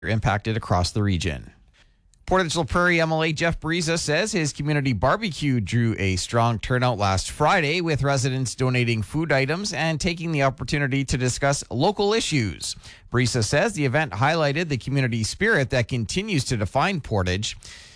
impacted across the region. Portage La Prairie MLA Jeff Bariza says his community barbecue drew a strong turnout last Friday, with residents donating food items and taking the opportunity to discuss local issues. Bariza says the event highlighted the community spirit that continues to define Portage.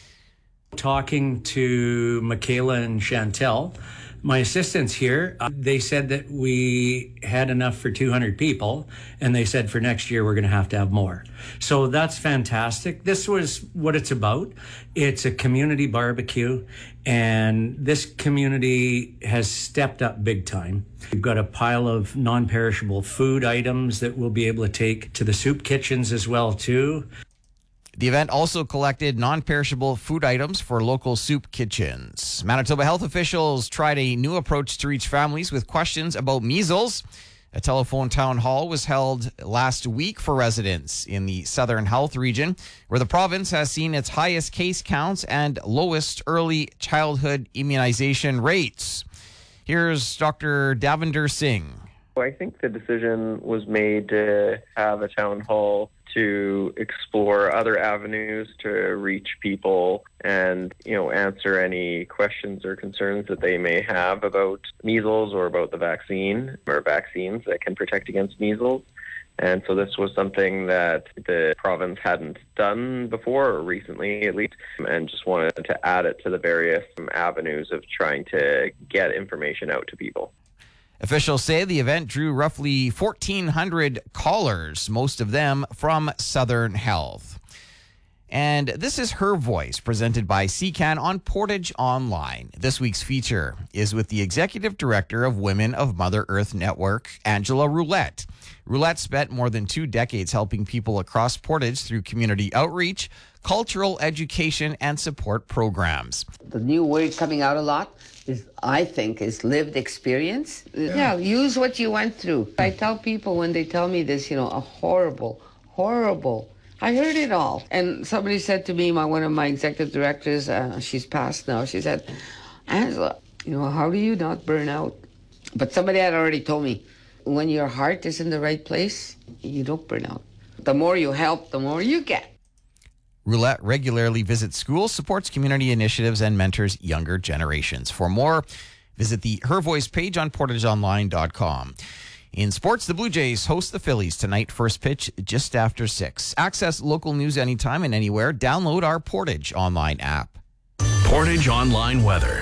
Talking to Michaela and Chantel, my assistants here, they said that we had enough for 200 people, and they said for next year we're going to have more. So that's fantastic. This was what it's about. It's a community barbecue, and this community has stepped up big time. We've got a pile of non-perishable food items that we'll be able to take to the soup kitchens as well, too. The event also collected non-perishable food items for local soup kitchens. Manitoba health officials tried a new approach to reach families with questions about measles. A telephone town hall was held last week for residents in the Southern Health region, where the province has seen its highest case counts and lowest early childhood immunization rates. Here's Dr. Davinder Singh. I think the decision was made to have a town hall to explore other avenues to reach people and, answer any questions or concerns that they may have about measles or about the vaccine or vaccines that can protect against measles. And so this was something that the province hadn't done before, or recently at least, and just wanted to add it to the various avenues of trying to get information out to people. Officials say the event drew roughly 1,400 callers, most of them from Southern Health. And this is Her Voice, presented by CCAN on Portage Online. This week's feature is with the Executive Director of Women of Mother Earth Network, Angela Roulette. Roulette spent more than 2 decades helping people across Portage through community outreach, cultural education, and support programs. The new word coming out a lot is lived experience. Yeah, use what you went through. I tell people when they tell me this, a horrible, I heard it all. And somebody said to me, one of my executive directors, she's passed now, she said, Angela, how do you not burn out? But somebody had already told me, when your heart is in the right place, you don't burn out. The more you help, the more you get. Roulette regularly visits schools, supports community initiatives, and mentors younger generations. For more, visit the Her Voice page on portageonline.com. In sports, the Blue Jays host the Phillies tonight, first pitch just after 6. Access local news anytime and anywhere. Download our Portage Online app. Portage Online weather.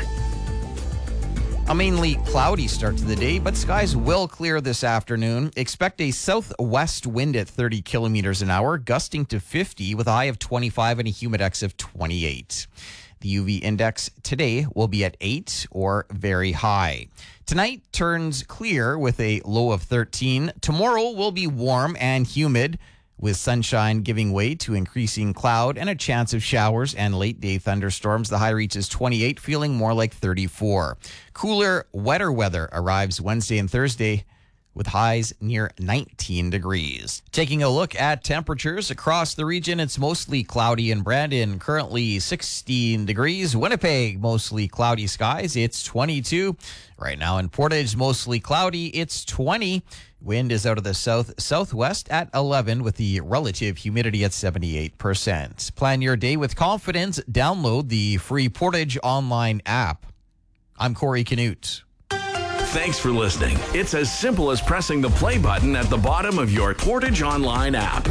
A mainly cloudy start to the day, but skies will clear this afternoon. Expect a southwest wind at 30 kilometers an hour, gusting to 50 with a high of 25 and a humidex of 28. The UV index today will be at 8 or very high. Tonight turns clear with a low of 13. Tomorrow will be warm and humid, with sunshine giving way to increasing cloud and a chance of showers and late-day thunderstorms. The high reaches 28, feeling more like 34. Cooler, wetter weather arrives Wednesday and Thursday, with highs near 19 degrees. Taking a look at temperatures across the region, it's mostly cloudy in Brandon, currently 16 degrees. Winnipeg, mostly cloudy skies, it's 22. Right now in Portage, mostly cloudy, it's 20. Wind is out of the southwest at 11 with the relative humidity at 78%. Plan your day with confidence. Download the free Portage Online app. I'm Corey Canute. Thanks for listening. It's as simple as pressing the play button at the bottom of your Portage Online app.